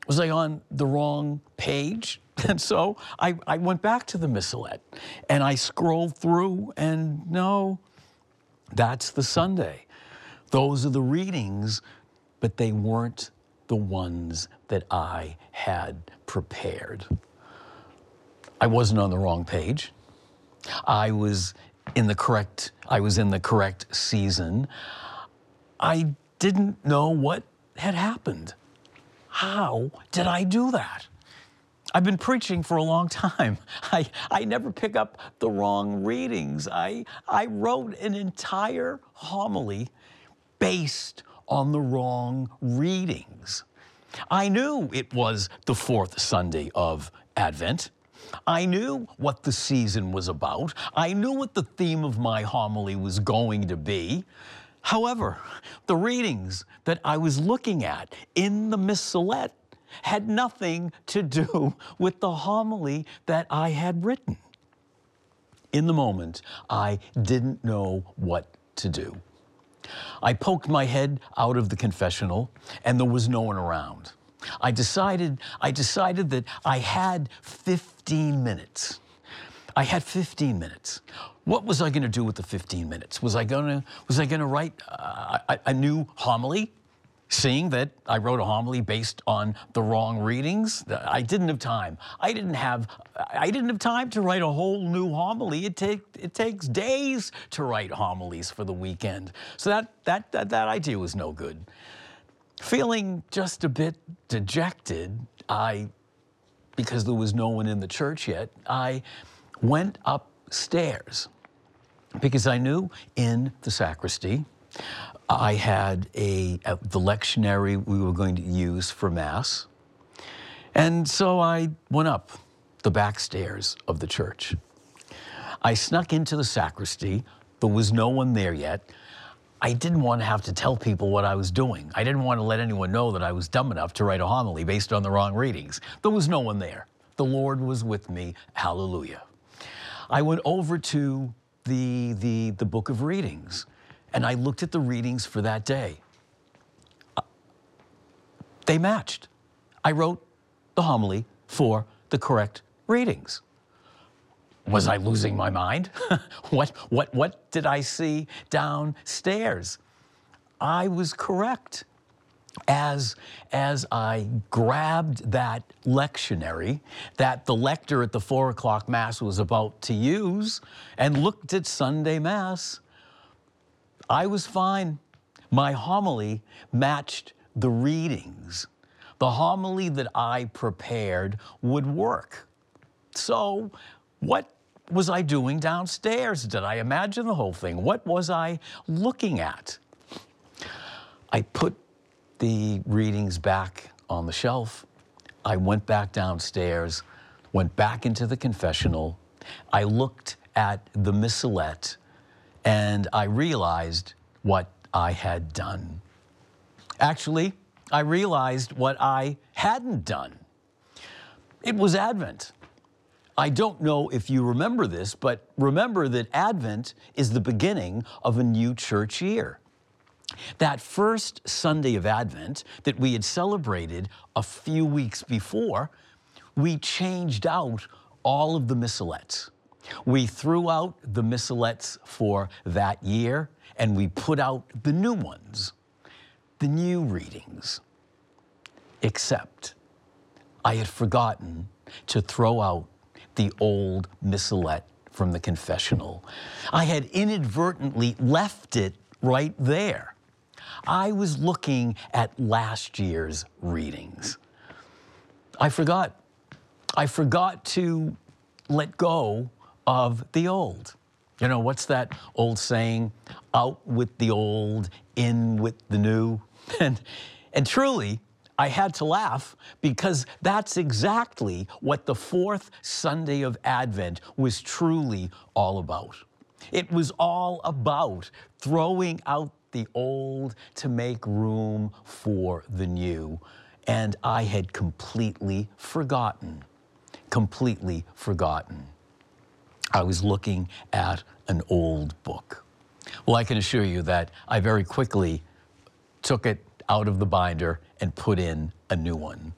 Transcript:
Was I on the wrong page? And so I went back to the missalette and I scrolled through, and no, that's the Sunday. Those are the readings, but they weren't the ones that I had prepared. I wasn't on the wrong page. I was in the correct season. I didn't know what had happened. How did I do that? I've been preaching for a long time. I never pick up the wrong readings. I wrote an entire homily based on the wrong readings. I knew it was the fourth Sunday of Advent. I knew what the season was about. I knew what the theme of my homily was going to be. However, the readings that I was looking at in the missalette had nothing to do with the homily that I had written. In the moment, I didn't know what to do. I poked my head out of the confessional, and there was no one around. I decided that I had 15 minutes. I had 15 minutes. What was I going to do with the 15 minutes? Was I going to write a new homily, seeing that I wrote a homily based on the wrong readings? I didn't have time. I didn't have time to write a whole new homily. It takes days to write homilies for the weekend. So that idea was no good. Feeling just a bit dejected, because there was no one in the church yet, I went upstairs because I knew in the sacristy I had the lectionary we were going to use for Mass. And so I went up the back stairs of the church. I snuck into the sacristy. There was no one there yet. I didn't want to have to tell people what I was doing. I didn't want to let anyone know that I was dumb enough to write a homily based on the wrong readings. There was no one there. The Lord was with me. Hallelujah. I went over to the book of readings, and I looked at the readings for that day. They matched. I wrote the homily for the correct readings. Was I losing my mind? What did I see downstairs? I was correct. As I grabbed that lectionary that the lector at the 4 o'clock Mass was about to use and looked at Sunday Mass, I was fine. My homily matched the readings. The homily that I prepared would work. So what was I doing downstairs? Did I imagine the whole thing? What was I looking at? I put the readings back on the shelf. I went back downstairs, went back into the confessional. I looked at the missalette, and I realized what I had done. Actually, I realized what I hadn't done. It was Advent. I don't know if you remember this, but remember that Advent is the beginning of a new church year. That first Sunday of Advent that we had celebrated a few weeks before, we changed out all of the missalettes. We threw out the missalettes for that year, and we put out the new ones, the new readings. Except I had forgotten to throw out the old missalette from the confessional. I had inadvertently left it right there. I was looking at last year's readings. I forgot to let go of the old. You know, what's that old saying? Out with the old, in with the new. And truly, I had to laugh because that's exactly what the fourth Sunday of Advent was truly all about. It was all about throwing out the old to make room for the new. And I had completely forgotten. I was looking at an old book. Well, I can assure you that I very quickly took it out of the binder and put in a new one.